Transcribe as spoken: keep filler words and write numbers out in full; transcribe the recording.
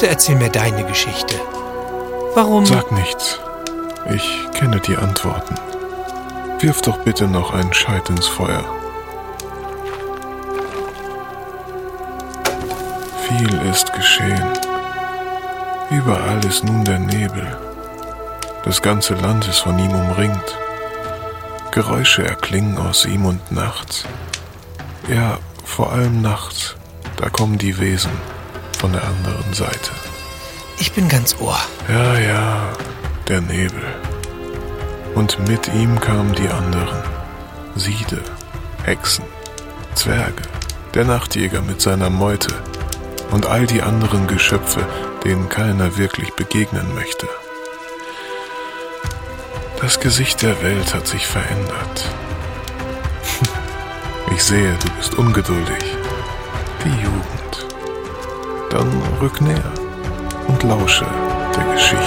Bitte erzähl mir deine Geschichte. Warum... Sag nichts. Ich kenne die Antworten. Wirf doch bitte noch einen Scheit ins Feuer. Viel ist geschehen. Überall ist nun der Nebel. Das ganze Land ist von ihm umringt. Geräusche erklingen aus ihm und nachts. Ja, vor allem nachts. Da kommen die Wesen von der anderen Seite. Ich bin ganz Ohr. Ja, ja, der Nebel. Und mit ihm kamen die anderen. Siede, Hexen, Zwerge, der Nachtjäger mit seiner Meute und all die anderen Geschöpfe, denen keiner wirklich begegnen möchte. Das Gesicht der Welt hat sich verändert. Ich sehe, du bist ungeduldig. Die Jugend. Dann rück näher und lausche der Geschichte.